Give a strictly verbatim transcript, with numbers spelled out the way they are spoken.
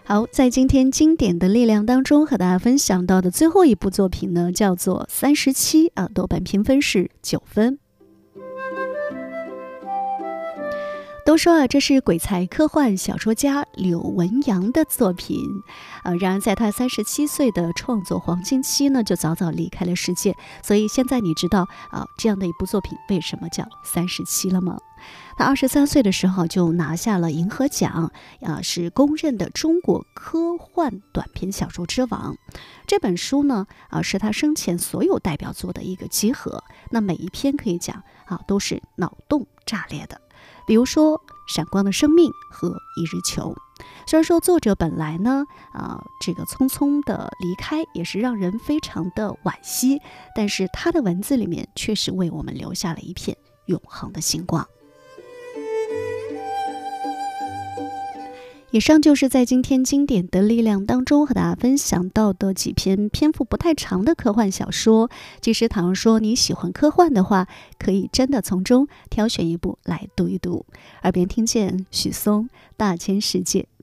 好，在今天经典的力量当中和大家分享到的最后一部作品呢，叫做三十七啊，豆瓣评分是九分。都说啊，这是鬼才科幻小说家柳文阳的作品，呃，然而在他三十七岁的创作黄金期呢，就早早离开了世界。所以现在你知道啊，这样的一部作品为什么叫三十七了吗？他二十三岁的时候就拿下了银河奖，啊，是公认的中国科幻短篇小说之王。这本书呢，啊，是他生前所有代表作的一个集合。那每一篇可以讲啊，都是脑洞炸裂的。比如说《闪光的生命》和《一日球》，虽然说作者本来呢，啊，这个匆匆的离开也是让人非常的惋惜，但是他的文字里面确实为我们留下了一片永恒的星光。以上就是在今天经典的力量当中和大家分享到的几篇篇幅不太长的科幻小说。其实倘若说你喜欢科幻的话，可以真的从中挑选一部来读一读。耳边听见许嵩《大千世界》，